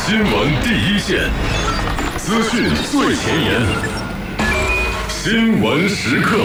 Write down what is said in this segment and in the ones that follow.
新闻第一线，资讯最前沿，新闻时刻。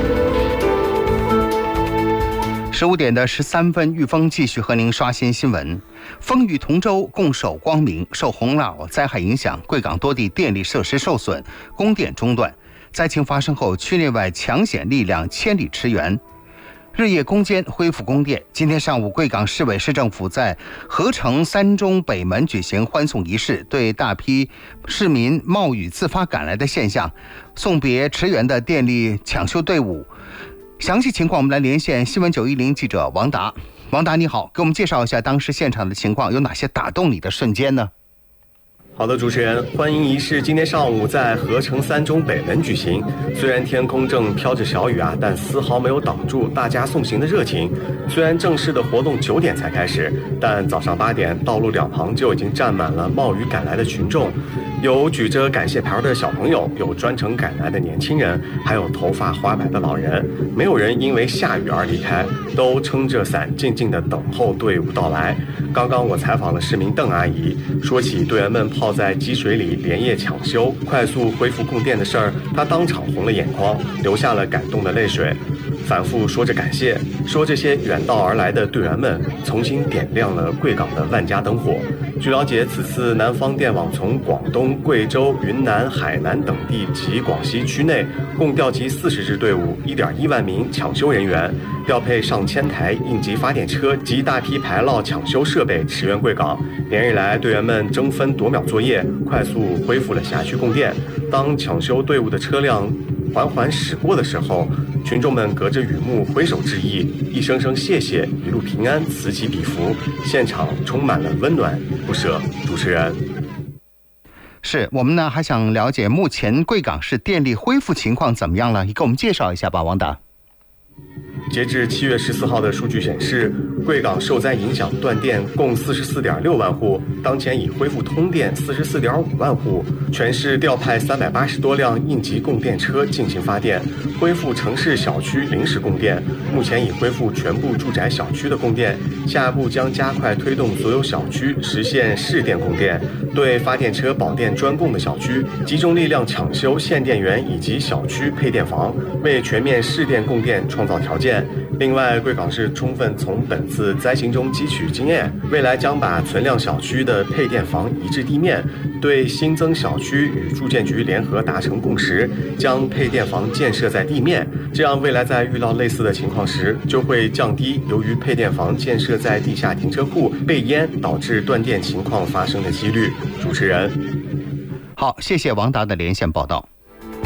15点的13分，玉峰继续和您刷新新闻。风雨同舟，共守光明。受洪涝灾害影响，贵港多地电力设施受损，供电中断。灾情发生后，区内外抢险力量千里驰援，日夜攻坚恢复供电。今天上午，贵港市委市政府在合成三中北门举行欢送仪式，对大批市民冒雨自发赶来的现象，送别驰援的电力抢修队伍。详细情况我们来连线新闻910记者王达。王达你好，给我们介绍一下当时现场的情况，有哪些打动你的瞬间呢？ 好的，主持人，欢迎仪式今天上午在合成三中北门举行。虽然天空正飘着小雨但丝毫没有挡住大家送行的热情。虽然正式的活动9点才开始，但早上8点，道路两旁就已经站满了冒雨赶来的群众，有举着感谢牌的小朋友，有专程赶来的年轻人，还有头发花白的老人。没有人因为下雨而离开，都撑着伞静静地等候队伍到来。刚刚我采访了市民邓阿姨，说起队员们泡在积水里连夜抢修、快速恢复供电的事儿，她当场红了眼眶，流下了感动的泪水，反复说着感谢，说这些远道而来的队员们重新点亮了贵港的万家灯火。据了解，此次南方电网从广东、贵州、云南、海南等地及广西区内共调集40支队伍，1.1万名抢修人员，调配上千台应急发电车及大批排涝抢修设备驰援贵港。连日来，队员们争分夺秒作业，快速恢复了辖区供电。当抢修队伍的车辆缓缓驶过的时候，群众们隔着雨幕挥手致意，一声声谢谢，一路平安，此起彼伏，现场充满了温暖与不舍。主持人， 是我们呢还想了解目前贵港市电力恢复情况怎么样了？你给我们介绍一下吧，王达。 截至7月14号的数据显示，贵港受灾影响断电共44.6万户，当前已恢复通电44.5万户，全市调派380多辆应急供电车进行发电，恢复城市小区临时供电。目前已恢复全部住宅小区的供电，下一步将加快推动所有小区实现市电供电，对发电车保电专供的小区集中力量抢修限电源以及小区配电房，为全面市电供电创造条件。另外，贵港市充分从本次灾情中汲取经验，未来将把存量小区的配电房移至地面，对新增小区与住建局联合达成共识，将配电房建设在地面，这样未来在遇到类似的情况时，就会降低由于配电房建设在地下停车库被淹导致断电情况发生的几率。主持人， 好，谢谢王达的连线报道。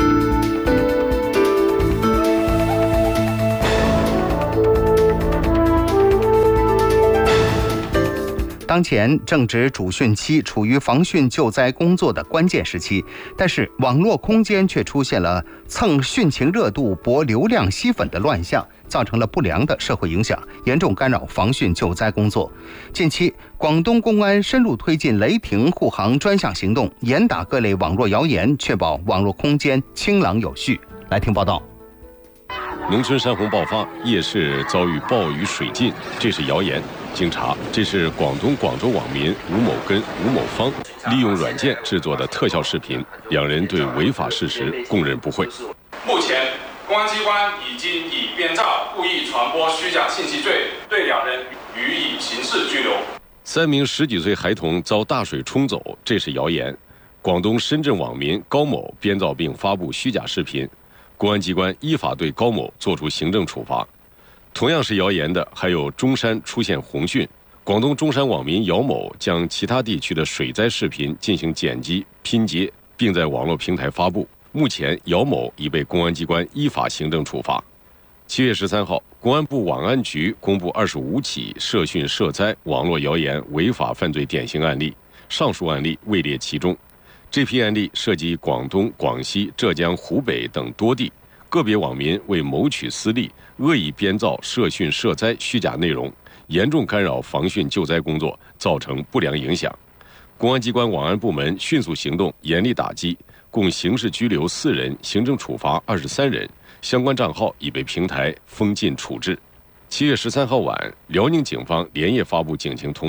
当前正值主汛期，处于防汛救灾工作的关键时期，但是网络空间却出现了蹭汛情热度、博流量吸粉的乱象，造成了不良的社会影响，严重干扰防汛救灾工作。近期，广东公安深入推进雷霆护航专项行动，严打各类网络谣言，确保网络空间清朗有序。来听报道。 农村山洪爆发，夜市遭遇暴雨水浸，这是谣言。经查，这是广东广州网民吴某跟吴某芳利用软件制作的特效视频，两人对违法事实供认不讳。 目前，公安机关已经以编造、故意传播虚假信息罪对两人予以刑事拘留。 3名10几岁孩童遭大水冲走，这是谣言。广东深圳网民高某编造并发布虚假视频，公安机关依法对高某作出行政处罚。同样是谣言的还有中山出现洪汛，广东中山网民姚某将其他地区的水灾视频进行剪辑拼接，并在网络平台发布。目前姚某已被公安机关依法行政处罚。7月13号，公安部网安局公布25起涉汛涉灾网络谣言违法犯罪典型案例，上述案例位列其中。这批案例涉及广东、广西、浙江、湖北等多地，个别网民为谋取私利，恶意编造涉汛涉灾虚假内容，严重干扰防汛救灾工作，造成不良影响。公安机关网安部门迅速行动，严厉打击，共刑事拘留4人，行政处罚23人，相关账号已被平台封禁处置。7月13号晚，辽宁警方连夜发布警情通报，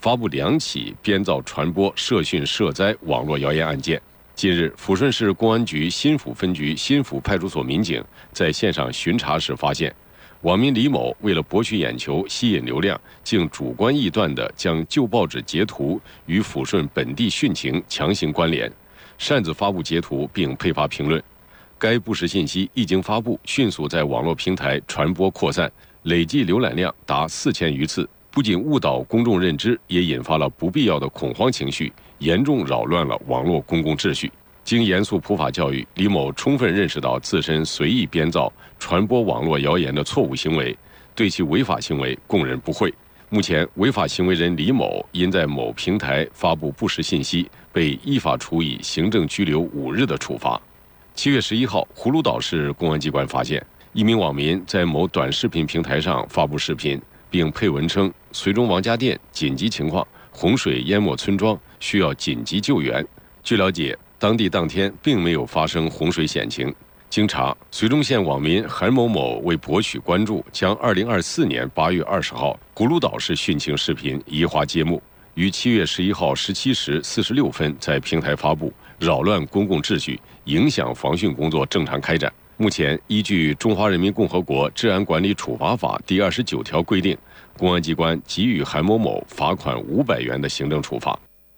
发布2起编造传播涉训涉灾网络谣言案件。近日，抚顺市公安局新抚分局新抚派出所民警在线上巡查时发现，网民李某为了博取眼球、吸引流量，竟主观臆断地将旧报纸截图与抚顺本地汛情强行关联，擅自发布截图并配发评论。该不实信息一经发布，迅速在网络平台传播扩散，累计浏览量达4000余次，不仅误导公众认知，也引发了不必要的恐慌情绪，严重扰乱了网络公共秩序。经严肃普法教育，李某充分认识到自身随意编造、传播网络谣言的错误行为，对其违法行为供认不讳。目前，违法行为人李某因在某平台发布不实信息，被依法处以行政拘留5日的处罚。7月11号，葫芦岛市公安机关发现，一名网民在某短视频平台上发布视频，并配文称绥中王家店紧急情况，洪水淹没村庄，需要紧急救援。据了解，当地当天并没有发生洪水险情。经查，绥中县网民韩某某为博取关注，将2024年8月20号葫芦岛市汛情视频移花接木，于7月11号17时46分在平台发布，扰乱公共秩序，影响防汛工作正常开展。目前，依据《中华人民共和国治安管理处罚法》第29条规定，公安机关给予韩某某罚款500元的行政处罚。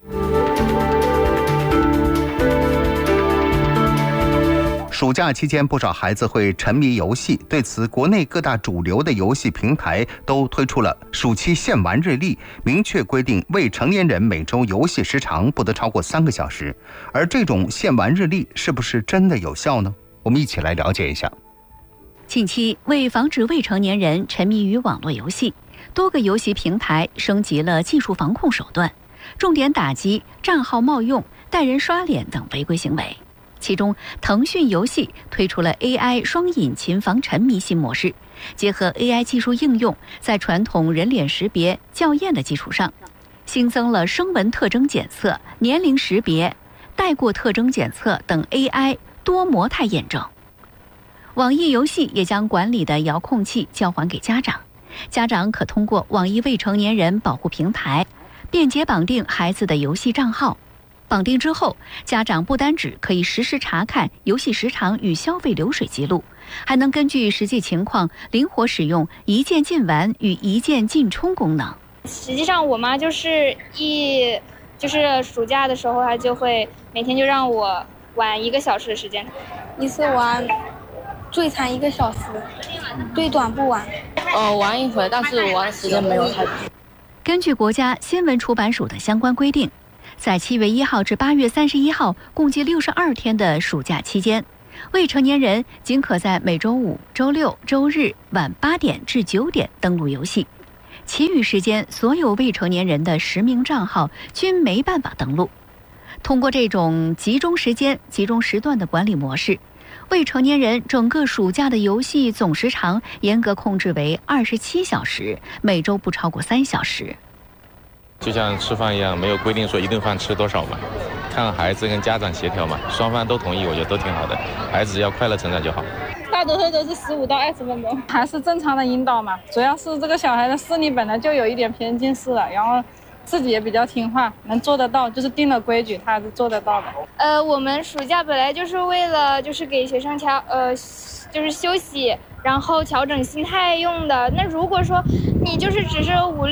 暑假期间，不少孩子会沉迷游戏。对此，国内各大主流的游戏平台都推出了暑期限玩日历，明确规定未成年人每周游戏时长不得超过3个小时。而这种限玩日历是不是真的有效呢？我们一起来了解一下。 近期，为防止未成年人沉迷于网络游戏，多个游戏平台升级了技术防控手段，重点打击账号冒用、带人刷脸等违规行为。其中，腾讯游戏推出了 AI 双引擎防沉迷新模式，结合 AI 技术应用，在传统人脸识别校验的基础上，新增了声纹特征检测、年龄识别、带过特征检测等 AI 多模态验证。网易游戏也将管理的遥控器交还给家长，家长可通过网易未成年人保护平台便捷绑定孩子的游戏账号。绑定之后，家长不单只可以实时查看游戏时长与消费流水记录，还能根据实际情况灵活使用一键禁玩与一键禁充功能。 实际上，我妈就是暑假的时候，她就会每天就让我玩1个小时的时间， 一次玩最长1个小时，最短不玩。 玩一会儿，但是玩的时间没有太多。 根据国家新闻出版署的相关规定，在7月1号至8月31号共计62天的暑假期间，未成年人仅可在每周5、周6、周日晚8点至9点登录游戏，其余时间所有未成年人的实名账号均没办法登录。通过这种集中时间、集中时段的管理模式，未成年人整个暑假的游戏总时长严格控制为27小时，每周不超过3小时。 就像吃饭一样，没有规定说一顿饭吃多少嘛，看孩子跟家长协调嘛，双方都同意，我觉得都挺好的。孩子要快乐成长就好。 大多数都是15到20分钟，还是正常的引导嘛。主要是这个小孩的视力本来就有一点偏近视了，然后自己也比较听话，能做得到，就是定了规矩，他还是做得到的。 我们暑假本来就是为了给学生休息，然后调整心态用的。那如果说你只是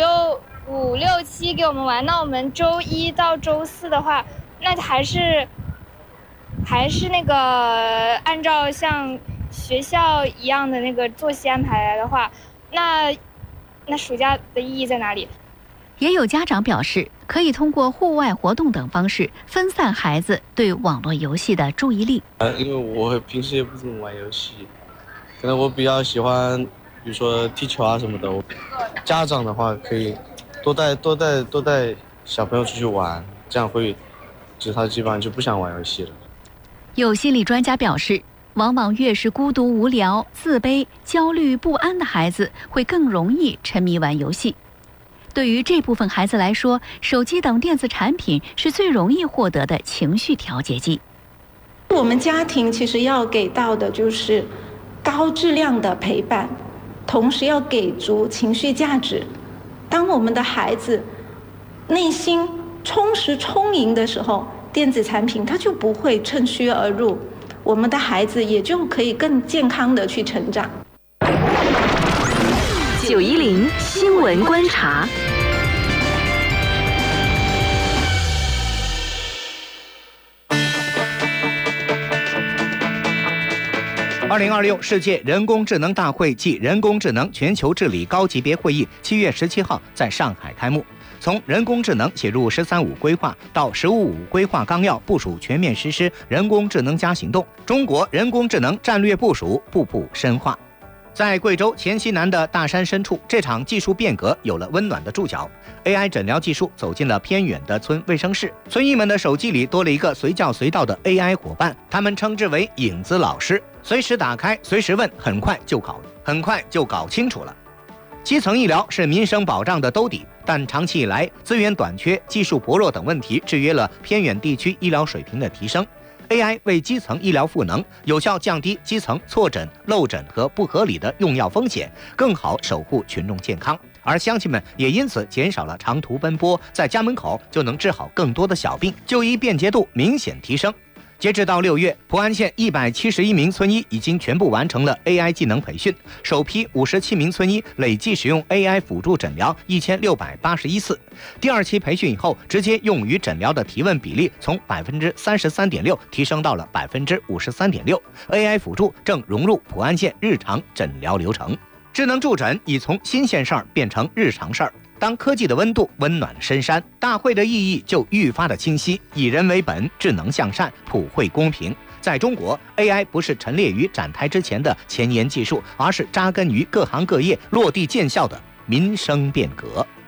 5、6、7给我们玩，那我们周1到周4的话，那还是那个按照像学校一样的那个作息安排来的话，那暑假的意义在哪里？ 也有家长表示，可以通过户外活动等方式分散孩子对网络游戏的注意力。 因为我平时也不怎么玩游戏，可能我比较喜欢，比如说踢球啊什么的。家长的话可以多带小朋友出去玩，这样他基本上就不想玩游戏了。 有心理专家表示，往往越是孤独无聊、自卑、焦虑不安的孩子，会更容易沉迷玩游戏。对于这部分孩子来说，手机等电子产品是最容易获得的情绪调节剂。 我们家庭其实要给到的就是高质量的陪伴，同时要给足情绪价值。当我们的孩子内心充实充盈的时候，电子产品它就不会趁虚而入，我们的孩子也就可以更健康的去成长。 910新闻观察。 2026世界人工智能大会暨人工智能全球治理高级别会议7月17号在上海开幕。从人工智能写入“十三五”规划到“十五五”规划纲要部署全面实施人工智能加行动，中国人工智能战略部署步步深化。在贵州黔西南的大山深处，这场技术变革有了温暖的注脚。AI 诊疗技术走进了偏远的村卫生室，村医们的手机里多了一个随叫随到的 AI 伙伴，他们称之为影子老师，随时打开，随时问，很快就搞清楚了。基层医疗是民生保障的兜底，但长期以来资源短缺、技术薄弱等问题制约了偏远地区医疗水平的提升。AI 为基层医疗赋能，有效降低基层错诊、漏诊和不合理的用药风险，更好守护群众健康。而乡亲们也因此减少了长途奔波，在家门口就能治好更多的小病，就医便捷度明显提升。截止到6月，普安县171名村医已经全部完成了 AI 技能培训，首批57名村医累计使用 AI 辅助诊疗1681次。第二期培训以后，直接用于诊疗的提问比例从 33.6% 提升到了 53.6%，AI 辅助正融入普安县日常诊疗流程。智能助诊已从新鲜事儿变成日常事儿。当科技的温度温暖了深山，大会的意义就愈发的清晰，以人为本，智能向善，普惠公平。在中国 ，AI 不是陈列于展台之前的前沿技术，而是扎根于各行各业、落地见效的民生变革。